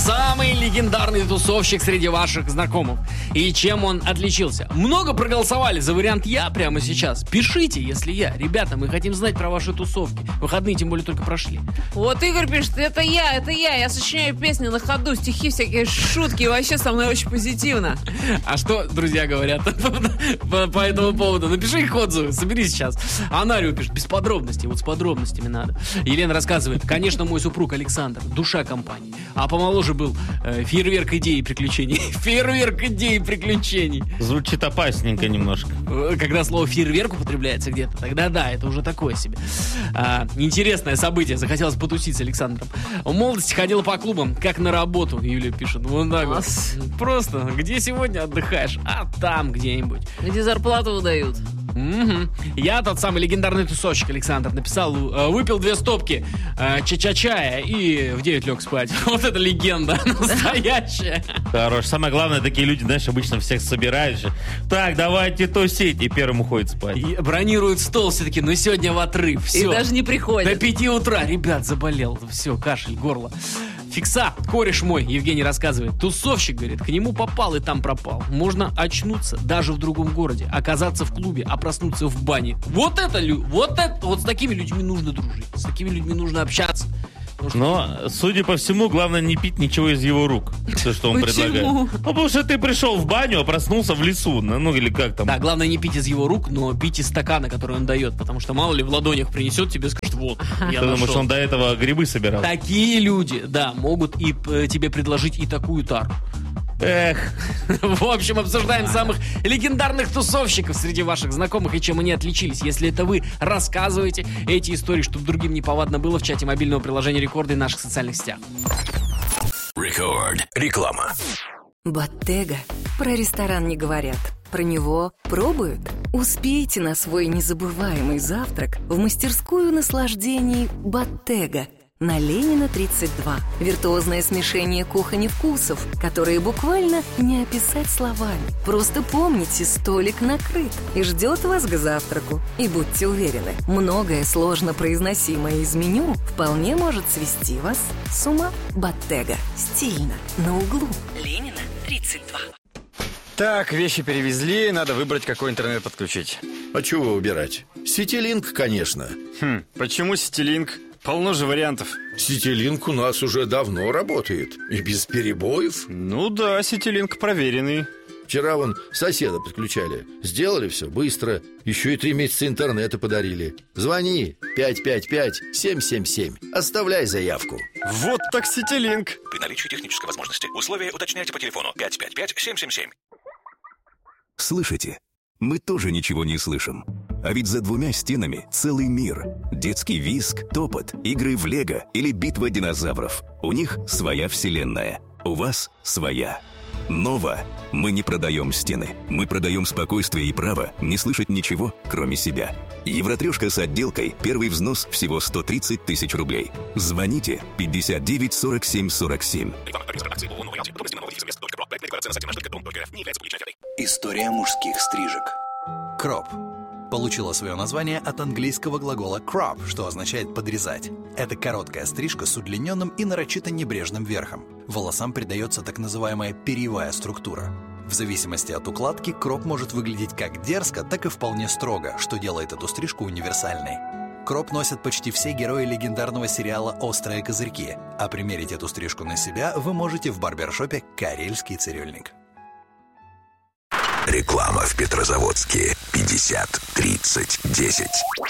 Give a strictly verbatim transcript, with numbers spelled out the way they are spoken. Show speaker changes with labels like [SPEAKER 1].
[SPEAKER 1] самый легендарный тусовщик среди ваших знакомых? И чем он отличился? Много проголосовали за вариант «Я» прямо сейчас. Пишите, если я. Ребята, мы хотим знать про ваши тусовки. Выходные, тем более, только прошли.
[SPEAKER 2] Вот Игорь пишет, это я, это я. Я сочиняю песни на ходу, стихи, всякие шутки. Вообще со мной очень позитивно.
[SPEAKER 1] А что друзья говорят по, по этому поводу? Напиши их отзывы, собери сейчас. Анарио пишет, без подробностей. Вот с подробностями надо. Елена рассказывает, конечно, мой супруг Александр, душа компании. А помоложе был э, фейерверк идей и приключений. Фейерверк идей и приключений.
[SPEAKER 3] Звучит опасненько немножко.
[SPEAKER 1] Когда слово фейерверк употребляется где-то, тогда да, это уже такое себе. А, интересное событие. Захотелось потусить с Александром. В молодости ходила по клубам, как на работу, Юлия пишет. Вот так вот. Просто, где сегодня отдыхаешь? А там где-нибудь.
[SPEAKER 2] Где зарплату выдают.
[SPEAKER 1] Угу. Я тот самый легендарный тусовщик, Александр, написал, выпил две стопки э, ча-ча-чая и в девять лег спать. Вот это легенда настоящая.
[SPEAKER 3] Хорош. Самое главное, такие люди, знаешь, обычно всех собирают же. Так, давайте тусить. И первым уходит спать.
[SPEAKER 1] И бронируют стол все-таки, ну сегодня в отрыв. Все.
[SPEAKER 2] И даже не приходят.
[SPEAKER 1] До пяти утра. Ребят, заболел. Все, кашель, горло. Фикса, кореш мой, Евгений рассказывает. Тусовщик, говорит, к нему попал и там пропал. Можно очнуться даже в другом городе, оказаться в клубе, а проснуться в бане. Вот это, вот это, вот с такими людьми нужно дружить. С такими людьми нужно общаться.
[SPEAKER 3] Но, судя по всему, главное не пить ничего из его рук. Все, что он
[SPEAKER 2] Почему?
[SPEAKER 3] предлагает. Ну, потому что ты пришел в баню, а проснулся в лесу. Ну, или как там.
[SPEAKER 1] Да, главное не пить из его рук, но пить из стакана, который он дает. Потому что мало ли в ладонях принесет тебе, скажет, вот, я
[SPEAKER 3] Ты
[SPEAKER 1] нашел.
[SPEAKER 3] думаешь, он до этого грибы собирал?
[SPEAKER 1] Такие люди, да, могут и э, тебе предложить и такую тару.
[SPEAKER 3] Эх.
[SPEAKER 1] В общем, обсуждаем самых легендарных тусовщиков среди ваших знакомых и чем они отличились. Если это вы, рассказывайте эти истории, чтобы другим неповадно было в чате мобильного приложения Рекорда и наших социальных сетях.
[SPEAKER 4] Рекорд. Реклама.
[SPEAKER 5] Bottega. Про ресторан не говорят. Про него пробуют. Успейте на свой незабываемый завтрак в мастерскую наслаждений Bottega. На Ленина тридцать два. Виртуозное смешение кухонь и вкусов, которые буквально не описать словами. Просто помните, столик накрыт и ждет вас к завтраку. И будьте уверены, многое сложно произносимое из меню вполне может свести вас с ума. Bottega. Стильно. На углу. Ленина тридцать два.
[SPEAKER 6] Так, вещи перевезли, надо выбрать, какой интернет подключить.
[SPEAKER 7] А чего выбирать? Ситилинк, конечно.
[SPEAKER 6] Хм, почему Ситилинк? Полно же вариантов.
[SPEAKER 7] Ситилинк у нас уже давно работает. И без перебоев.
[SPEAKER 6] Ну да, Ситилинк проверенный.
[SPEAKER 7] Вчера вон соседа подключали. Сделали все быстро. Еще и три месяца интернета подарили. Звони пять пять пять семь семь семь. Оставляй заявку.
[SPEAKER 6] Вот так Ситилинк.
[SPEAKER 4] При наличии технической возможности. Условия уточняйте по телефону пять пять пять семь семь семь.
[SPEAKER 8] Слышите? Мы тоже ничего не слышим. А ведь за двумя стенами целый мир. Детский визг, топот, игры в лего или битва динозавров. У них своя вселенная. У вас своя. Нова. Мы не продаем стены. Мы продаем спокойствие и право не слышать ничего, кроме себя. Евротрешка с отделкой. Первый взнос всего сто тридцать тысяч рублей. Звоните пятьдесят девять сорок семь сорок семь.
[SPEAKER 9] История мужских стрижек. Кроп получила свое название от английского глагола crop, что означает подрезать. Это короткая стрижка с удлиненным и нарочито небрежным верхом. Волосам придается так называемая перьевая структура. В зависимости от укладки, кроп может выглядеть как дерзко, так и вполне строго, что делает эту стрижку универсальной. Кроп носят почти все герои легендарного сериала «Острые козырьки», а примерить эту стрижку на себя вы можете в барбершопе «Карельский цирюльник».
[SPEAKER 4] Реклама в Петрозаводске. пятьдесят тридцать десять.